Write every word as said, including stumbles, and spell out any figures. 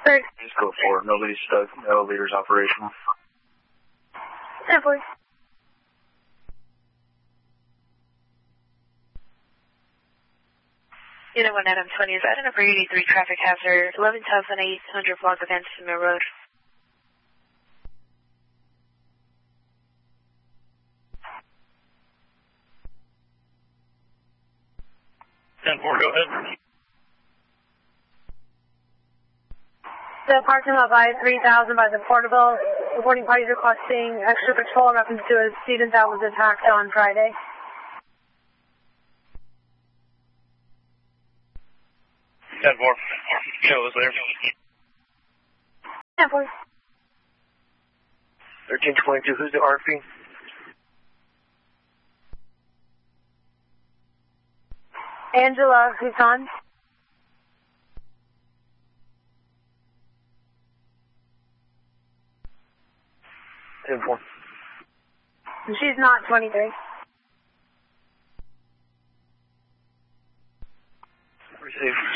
Great. Just go for it. Nobody's stuck. The elevator's operational. ten four. Unit one Adam twenty is at a number eighty-three traffic hazard, eleven thousand eight hundred block of Anderson Mill Road. ten four, go ahead. The parking lot by three thousand by the portable. Reporting parties requesting extra patrol in reference to a student that was attacked on Friday. ten four. Show was there. ten four. thirteen twenty-two, who's the R P? Angela, who's on? ten four. She's not twenty-three. Receive.